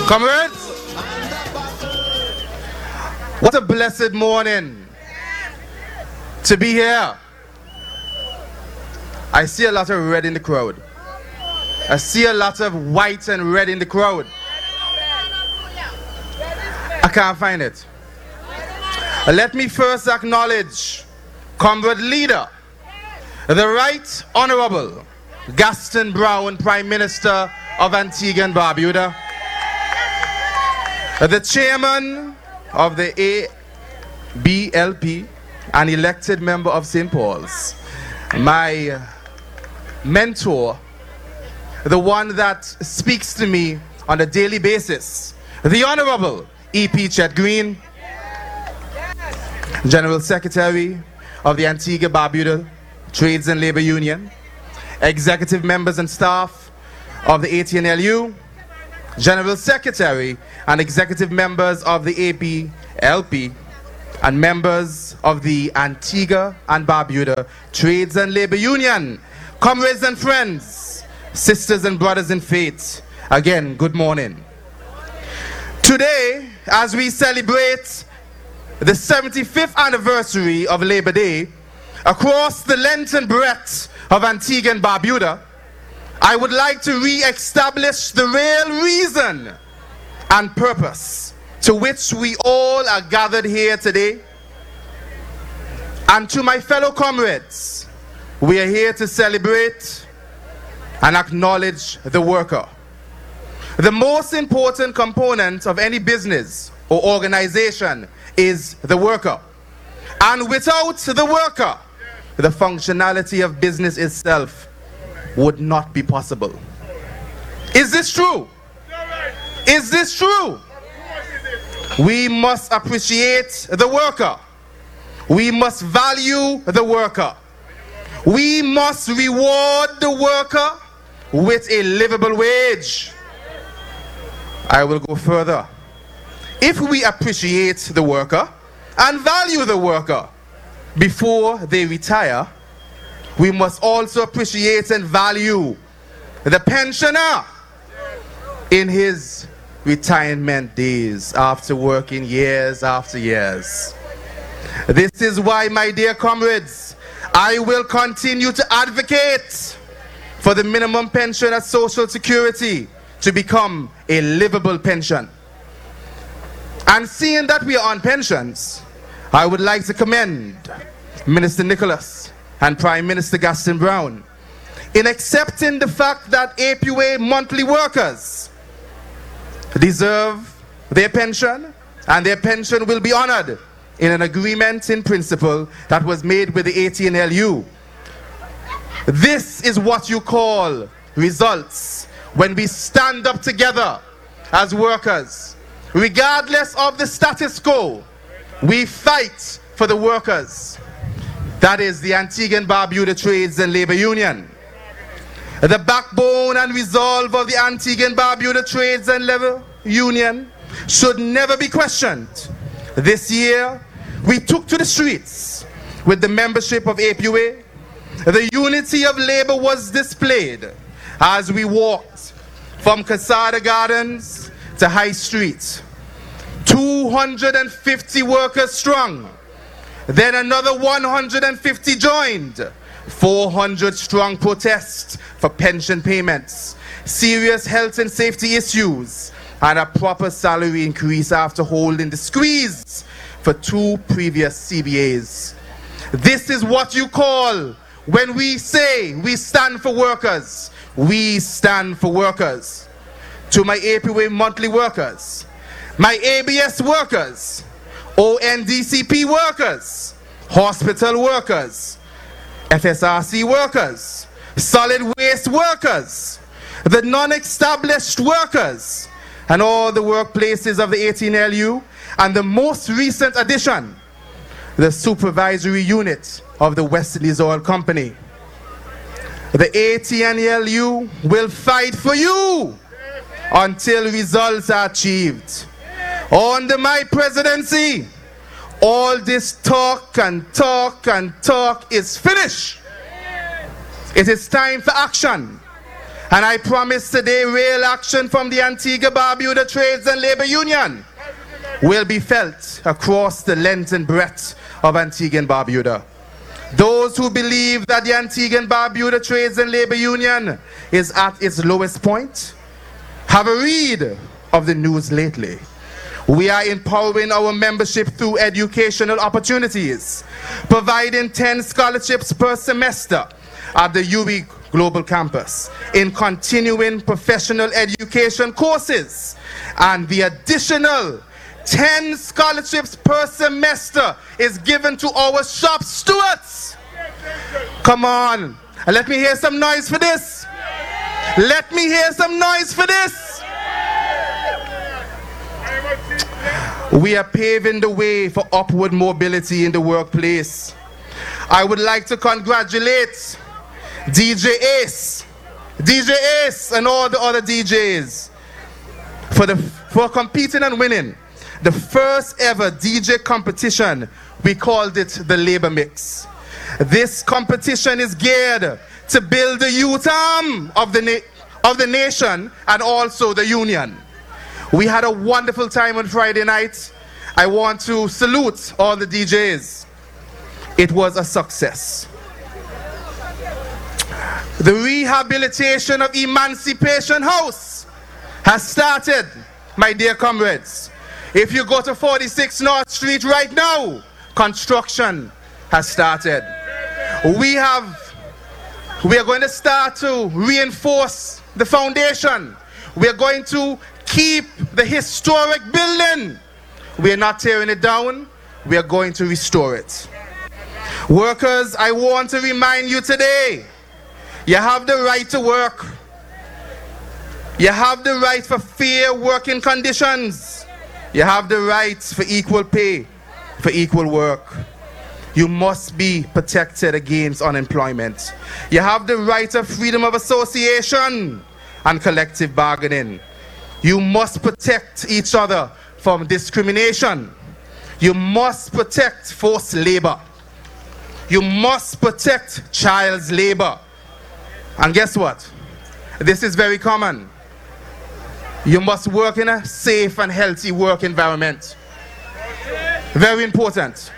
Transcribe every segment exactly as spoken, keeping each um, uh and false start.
Comrades, what a blessed morning to be here. I see a lot of red in the crowd. I see a lot of white and red in the crowd. I can't find it. Let me first acknowledge Comrade Leader, the Right Honorable Gaston Browne, Prime Minister of Antigua and Barbuda, the Chairman of the A B L P, an elected member of Saint Paul's, my mentor, the one that speaks to me on a daily basis, the Honorable E P Chet Green, General Secretary of the Antigua Barbuda Trades and Labor Union, executive members and staff of the A T N L U, General Secretary and executive members of the A B L P, and members of the Antigua and Barbuda Trades and Labor Union, comrades and friends, sisters and brothers in faith, again, good morning. Today, as we celebrate the seventy-fifth anniversary of Labor Day, across the length and breadth of Antigua and Barbuda, I would like to re-establish the real reason and purpose to which we all are gathered here today. And to my fellow comrades, we are here to celebrate and acknowledge the worker. The most important component of any business or organization is the worker. And without the worker, the functionality of business itself would not be possible. Is this true? Is this true? We must appreciate the worker. We must value the worker. We must reward the worker with a livable wage. I will go further. If we appreciate the worker and value the worker before they retire, we must also appreciate and value the pensioner in his retirement days after working years after years. This is why, my dear comrades, I will continue to advocate for the minimum pension as Social Security to become a livable pension. And seeing that we are on pensions, I would like to commend Minister Nicholas and Prime Minister Gaston Browne in accepting the fact that A P U A monthly workers deserve their pension, and their pension will be honored in an agreement in principle that was made with the A T N L U. This is what you call results when we stand up together as workers. Regardless of the status quo, we fight for the workers. That is the Antigua and Barbuda Trades and Labor Union. The backbone and resolve of the Antigua and Barbuda Trades and Labor Union should never be questioned. This year, we took to the streets with the membership of A P U A. The unity of labor was displayed as we walked from Casada Gardens to High Street. two hundred fifty workers strong. Then another one hundred fifty joined. four hundred strong protests for pension payments, serious health and safety issues, and a proper salary increase after holding the squeeze for two previous C B As. This is what you call when we say we stand for workers. We stand for workers. To my A P U A monthly workers, my A B S workers, O N D C P workers, hospital workers, F S R C workers, solid waste workers, the non-established workers, and all the workplaces of the A T N L U, and the most recent addition, the supervisory unit of the West Indies Oil Company. The A T N L U will fight for you until results are achieved. Under my presidency, all this talk and talk and talk is finished. It is time for action. And I promise today real action from the Antigua Barbuda Trades and Labor Union will be felt across the length and breadth of Antigua and Barbuda. Those who believe that the Antigua and Barbuda Trades and Labor Union is at its lowest point, have a read of the news lately. We are empowering our membership through educational opportunities, providing ten scholarships per semester at the U B Global Campus, in continuing professional education courses, and the additional ten scholarships per semester is given to our shop stewards. Come on, and let me hear some noise for this. Let me hear some noise for this. We are paving the way for upward mobility in the workplace. I would like to congratulate D J Ace, D J Ace and all the other D Js for, the, for competing and winning the first ever D J competition. We called it the Labor Mix. This competition is geared to build the youth arm of the, na of the nation and also the union. We had a wonderful time on Friday night. I want to salute all the D Js. It was a success. The rehabilitation of Emancipation House has started, my dear comrades. If you go to forty-six North Street right now, construction has started. We have, we are going to start to reinforce the foundation. We are going to keep the historic building. We are not tearing it down. We are going to restore it. Workers, I want to remind you today, you have the right to work. You have the right for fair working conditions. You have the right for equal pay, for equal work. You must be protected against unemployment. You have the right of freedom of association and collective bargaining. You must protect each other from discrimination. You must protect forced labor. You must protect child labor. And guess what? This is very common. You must work in a safe and healthy work environment. Very important.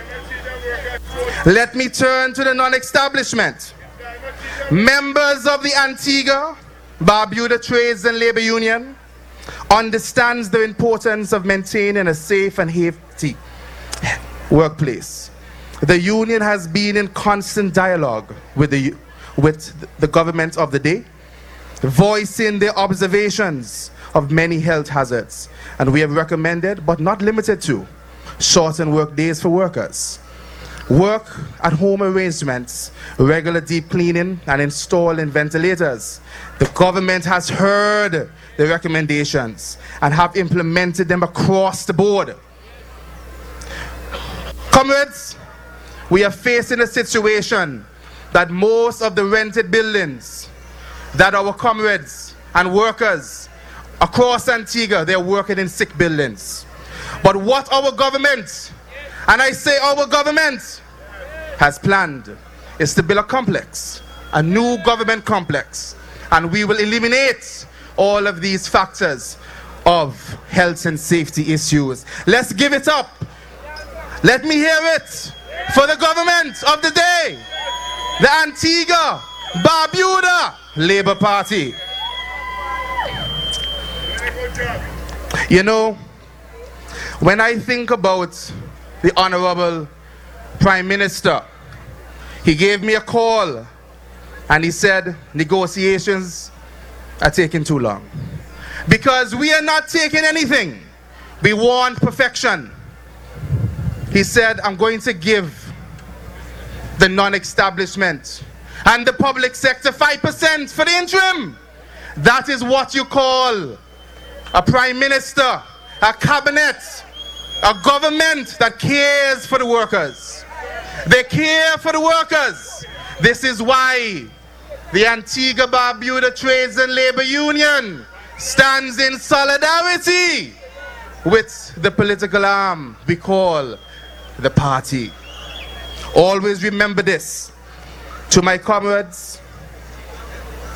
Let me turn to the non-establishment. Members of the Antigua Barbuda Trades and Labor Union understands the importance of maintaining a safe and healthy workplace. The union has been in constant dialogue with the, with the government of the day, voicing their observations of many health hazards, and we have recommended, but not limited to, shortened work days for workers, work at home arrangements, regular deep cleaning, and installing ventilators. The government has heard the recommendations and have implemented them across the board. Comrades, we are facing a situation that most of the rented buildings that our comrades and workers across Antigua, they're working in sick buildings. But what our government, and I say our government, has planned is to build a complex, a new government complex, and we will eliminate all of these factors of health and safety issues. Let's give it up. Let me hear it for the government of the day, the Antigua Barbuda Labour Party. You know, when I think about the Honorable Prime Minister, he gave me a call and he said negotiations are taking too long. Because we are not taking anything. We want perfection. He said, I'm going to give the non-establishment and the public sector five percent for the interim. That is what you call a prime minister, a cabinet, a government that cares for the workers. They care for the workers. This is why the Antigua Barbuda Trades and Labor Union stands in solidarity with the political arm we call the party. Always remember this. To my comrades,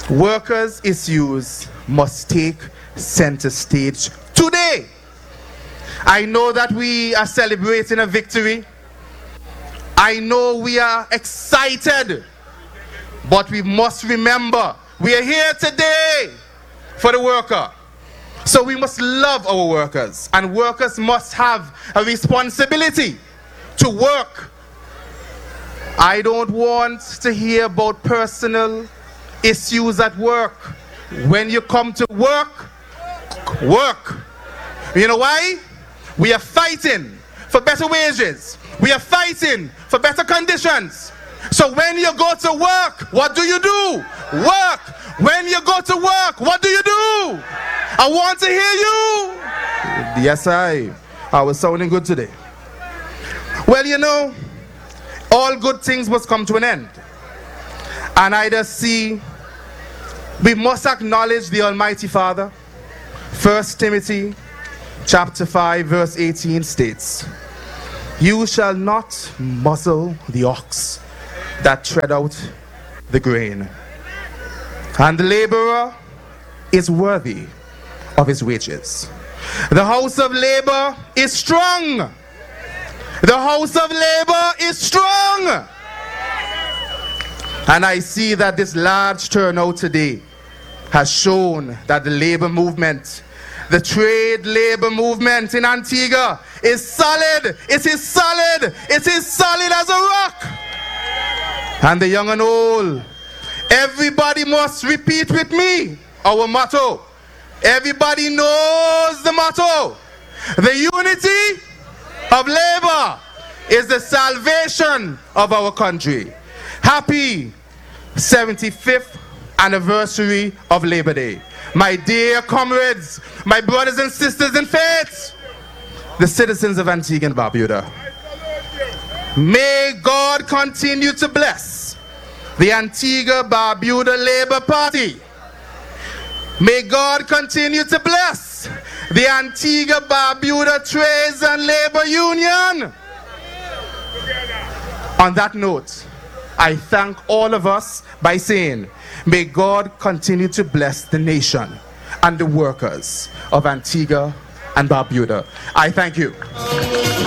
Workers' issues must take center stage today. I know that we are celebrating a victory. I know we are excited, but we must remember we are here today for the worker. So we must love our workers, and workers must have a responsibility to work. I don't want to hear about personal issues at work. When you come to work, work. You know why? We are fighting for better wages. We are fighting for better conditions. So when you go to work, what do you do? Work. When you go to work, what do you do? I want to hear you. Yes, I. I was sounding good today. Well, you know, all good things must come to an end. And I just see we must acknowledge the Almighty Father. First Timothy chapter five verse eighteen states, "You shall not muzzle the ox that tread out the grain, and the laborer is worthy of his wages." The house of labor is strong. The house of labor is strong. And I see that this large turnout today has shown that the labor movement, the trade labor movement in Antigua is solid. It is solid. It is solid as a rock. And the young and old, everybody must repeat with me our motto. Everybody knows the motto. The unity of labor is the salvation of our country. Happy seventy-fifth anniversary of Labor Day. My dear comrades, my brothers and sisters in faith, the citizens of Antigua and Barbuda, may God continue to bless the Antigua Barbuda Labor Party. May God continue to bless the Antigua Barbuda Trades and Labor Union. On that note, I thank all of us by saying, may God continue to bless the nation and the workers of Antigua and Barbuda. I thank you.